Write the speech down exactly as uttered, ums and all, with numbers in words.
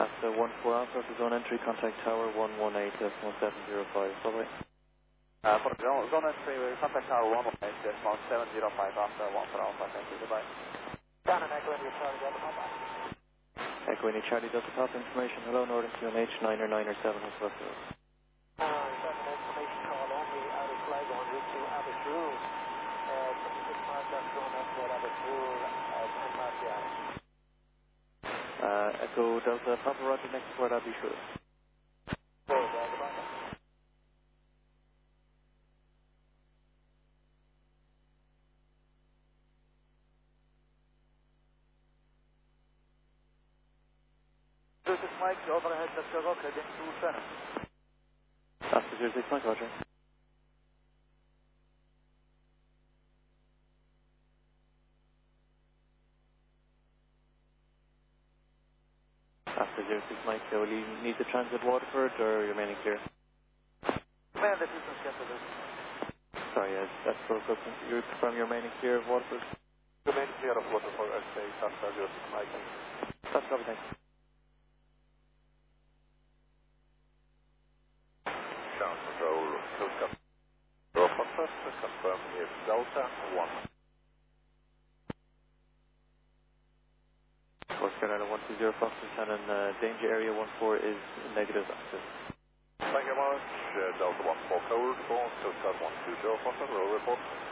After one four Alpha for zone entry, contact tower one one eight decimal seven zero five. Bye-bye. Uh, for zone, zone entry, we contact tower one one eight decimal seven zero five after one four Alpha. Thank you. Goodbye. Down and Echo India Charlie Delta Papa. Echo India Charlie Delta Papa information. Hello, Northern Q N H nine or nine or seven. What's left of us? Uh, seven information call only out of flag on route to Abbott Rule. Uh, twenty-six miles left zone export Abbott Rule, uh, ten past the hour. Uh, Echo Delta Papa Roger, next port, I'll be sure. Four, Delta Papa. This is Mike, overhead, let's go, heading to center. After zero six Mike, Roger. After zero six Mike, uh, will you need the transit Waterford or remaining clear? Man, the distance gets to this. Sorry, uh, that's broke up. You confirm you're remaining clear of Waterford? Remain clear of Waterford, I'd say, after zero six Mike. That's lovely, thanks. Ground control, Coast Guard. First, confirm is Delta one. North Carolina one two zero Fox and Shannon, uh, danger area one four is negative access. Thank you very much. Uh, Delta one four code for Coast Guard one two zero Fox, roll report.